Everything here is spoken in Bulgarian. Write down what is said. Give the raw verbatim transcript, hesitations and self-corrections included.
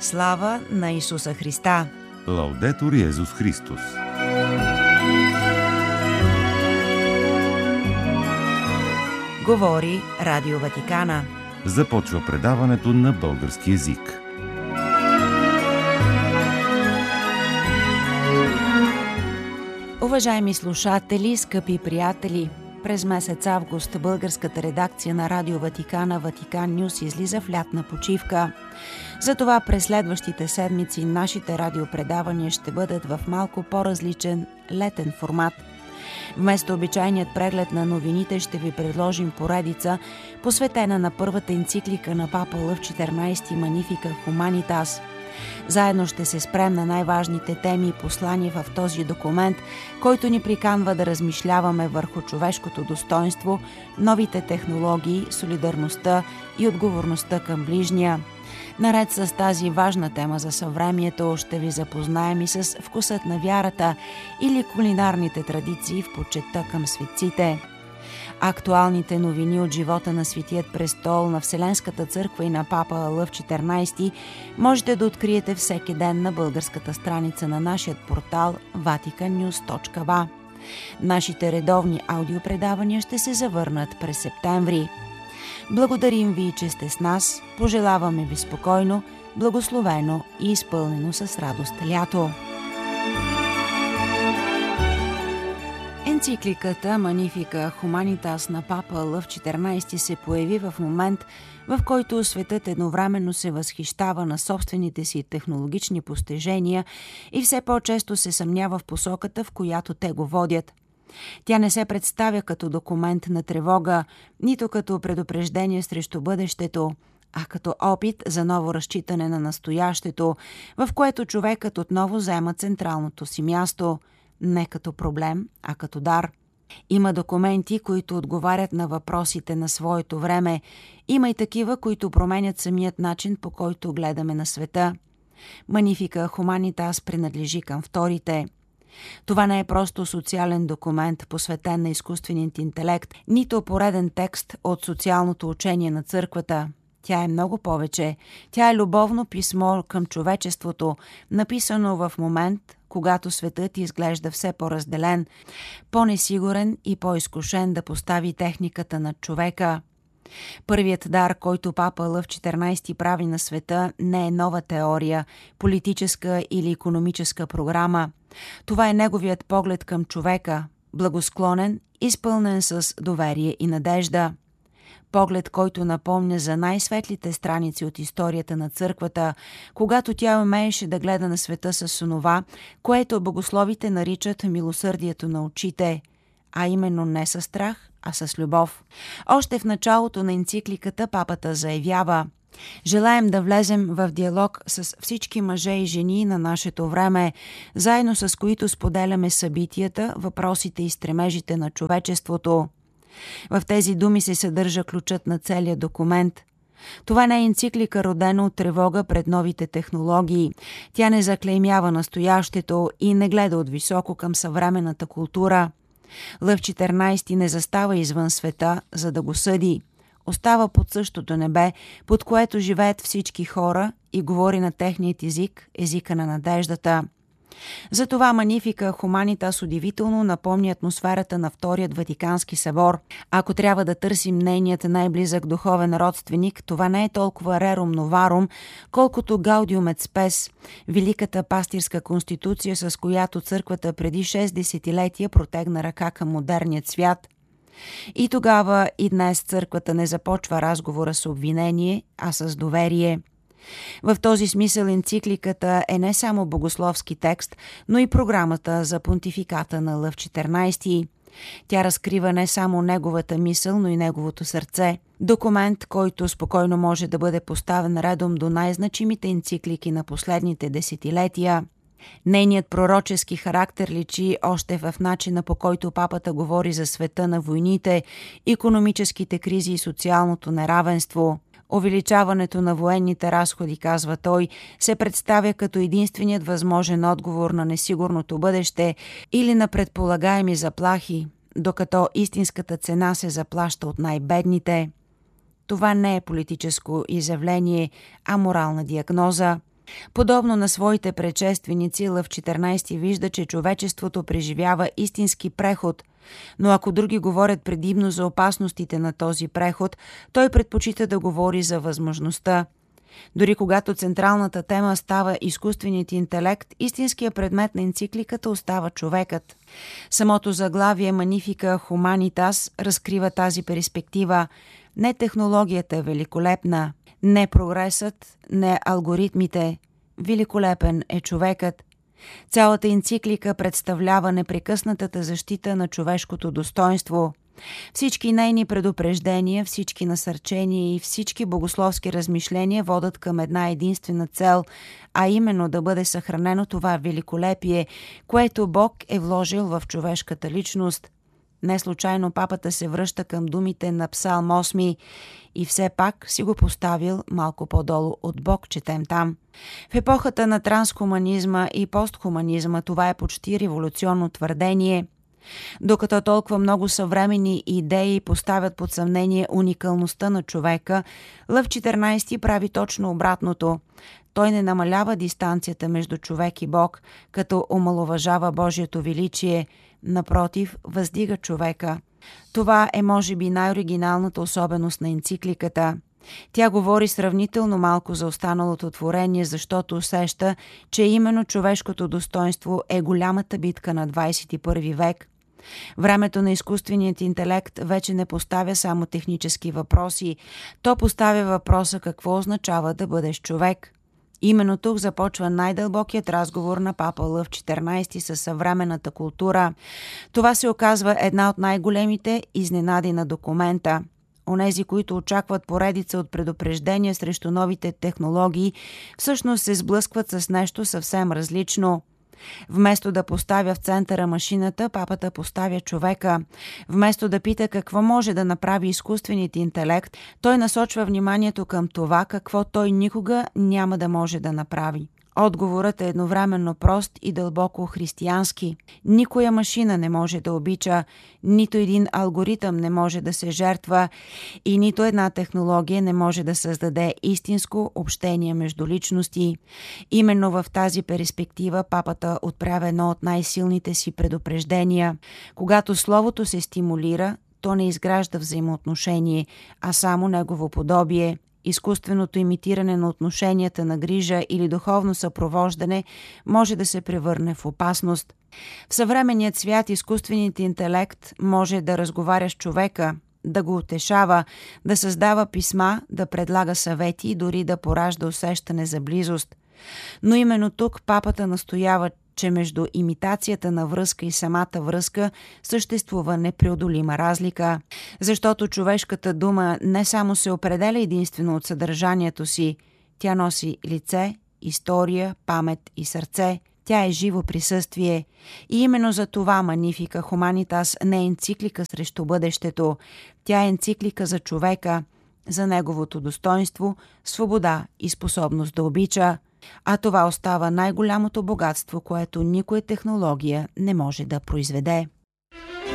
Слава на Исуса Христа! Лаудетур Йезус Христос! Говори Радио Ватикана. Започва предаването на български език. Уважаеми слушатели, скъпи приятели! През месец август българската редакция на Радио Ватикана Ватикан Нюс излиза в лятна почивка. Затова през следващите седмици нашите радиопредавания ще бъдат в малко по-различен летен формат. Вместо обичайният преглед на новините ще ви предложим поредица, посветена на първата енциклика на папа Лъв четиринайсети Magnificat Humanitas. Заедно ще се спрем на най-важните теми и послания в този документ, който ни приканва да размишляваме върху човешкото достоинство, новите технологии, солидарността и отговорността към ближния. Наред с тази важна тема за съвремието ще ви запознаем и с вкусът на вярата или кулинарните традиции в почитта към светците. Актуалните новини от живота на Светият престол, на Вселенската църква и на папа Лъв четиринайсети можете да откриете всеки ден на българската страница на нашия портал ватикан нюс точка ви. Нашите редовни аудиопредавания ще се завърнат през септември. Благодарим ви, че сте с нас. Пожелаваме ви спокойно, благословено и изпълнено с радост лято. Енцикликата Magnificat Humanitas на папа Лъв четиринайсети се появи в момент, в който светът едновременно се възхищава на собствените си технологични постижения и все по-често се съмнява в посоката, в която те го водят. Тя не се представя като документ на тревога, нито като предупреждение срещу бъдещето, а като опит за ново разчитане на настоящето, в което човекът отново заема централното си място, не като проблем, а като дар. Има документи, които отговарят на въпросите на своето време. Има и такива, които променят самият начин, по който гледаме на света. Magnificat Humanitas принадлежи към вторите. Това не е просто социален документ, посветен на изкуственият интелект, нито пореден текст от социалното учение на църквата. Тя е много повече. Тя е любовно писмо към човечеството, написано в момент, когато светът изглежда все по-разделен, по-несигурен и по-изкушен да постави техниката над човека. Първият дар, който папа Лъв четиринайсети прави на света, не е нова теория, политическа или икономическа програма. Това е неговият поглед към човека, благосклонен, изпълнен с доверие и надежда. Поглед, който напомня за най-светлите страници от историята на църквата, когато тя умееше да гледа на света с онова, което богословите наричат милосърдието на очите, а именно не с страх, а с любов. Още в началото на енцикликата папата заявява: желаем да влезем в диалог с всички мъже и жени на нашето време, заедно с които споделяме събитията, въпросите и стремежите на човечеството. В тези думи се съдържа ключът на целия документ. Това не е енциклика, родена от тревога пред новите технологии. Тя не заклеймява настоящето и не гледа отвисоко към съвременната култура. Лъв четиринайсети не застава извън света, за да го съди. Остава под същото небе, под което живеят всички хора, и говори на техният език, езика на надеждата. Затова Magnificat Humanitas удивително напомня атмосферата на Вторият Ватикански събор. Ако трябва да търсим нейният най-близък духовен родственик, това не е толкова Rerum Novarum, колкото Gaudium et Spes, великата пастирска конституция, с която църквата преди шест десетилетия протегна ръка към модерният свят. И тогава, и днес църквата не започва разговора с обвинение, а с доверие. В този смисъл енцикликата е не само богословски текст, но и програмата за понтификата на Лъв четиринайсети. Тя разкрива не само неговата мисъл, но и неговото сърце. Документ, който спокойно може да бъде поставен редом до най-значимите енциклики на последните десетилетия. Нейният пророчески характер личи още в начина, по който папата говори за света на войните, икономическите кризи и социалното неравенство. Увеличаването на военните разходи, казва той, се представя като единственият възможен отговор на несигурното бъдеще или на предполагаеми заплахи, докато истинската цена се заплаща от най-бедните. Това не е политическо изявление, а морална диагноза. Подобно на своите предшественици, Лъв четиринайсети вижда, че човечеството преживява истински преход, но ако други говорят предимно за опасностите на този преход, той предпочита да говори за възможността. Дори когато централната тема става изкуственият интелект, истинският предмет на енцикликата остава човекът. Самото заглавие Magnifica Humanitas разкрива тази перспектива. Не технологията е великолепна, не прогресът, не алгоритмите. Великолепен е човекът. Цялата енциклика представлява непрекъснатата защита на човешкото достоинство. Всички нейни предупреждения, всички насърчения и всички богословски размишления водят към една единствена цел, а именно да бъде съхранено това великолепие, което Бог е вложил в човешката личност. Не случайно папата се връща към думите на Псалм осми и все пак си го поставил малко по-долу от Бог, четем там. В епохата на трансхуманизма и постхуманизма това е почти революционно твърдение. Докато толкова много съвременни идеи поставят под съмнение уникалността на човека, Лъв четиринайсети прави точно обратното. Той не намалява дистанцията между човек и Бог, като омаловажава Божието величие, напротив, въздига човека. Това е може би най-оригиналната особеност на енцикликата. Тя говори сравнително малко за останалото творение, защото усеща, че именно човешкото достоинство е голямата битка на двайсет и първи век. Времето на изкуственият интелект вече не поставя само технически въпроси, то поставя въпроса какво означава да бъдеш човек. Именно тук започва най-дълбокият разговор на папа Лъв четиринайсети със съвременната култура. Това се оказва една от най-големите изненади на документа. Онези, които очакват поредица от предупреждения срещу новите технологии, всъщност се сблъскват с нещо съвсем различно. Вместо да поставя в центъра машината, папата поставя човека. Вместо да пита какво може да направи изкуственият интелект, той насочва вниманието към това, какво той никога няма да може да направи. Отговорът е едновременно прост и дълбоко християнски. Никоя машина не може да обича, нито един алгоритъм не може да се жертва и нито една технология не може да създаде истинско общение между личности. Именно в тази перспектива папата отправя едно от най-силните си предупреждения. Когато словото се стимулира, то не изгражда взаимоотношение, а само негово подобие. Изкуственото имитиране на отношенията на грижа или духовно съпровождане може да се превърне в опасност. В съвременният свят изкуственият интелект може да разговаря с човека, да го утешава, да създава писма, да предлага съвети и дори да поражда усещане за близост. Но именно тук папата настоява, че между имитацията на връзка и самата връзка съществува непреодолима разлика, защото човешката дума не само се определя единствено от съдържанието си, тя носи лице, история, памет и сърце. Тя е живо присъствие и именно за това Magnifica Humanitas не е енциклика срещу бъдещето, тя е енциклика за човека, за неговото достоинство, свобода и способност да обича. А това остава най-голямото богатство, което никоя технология не може да произведе.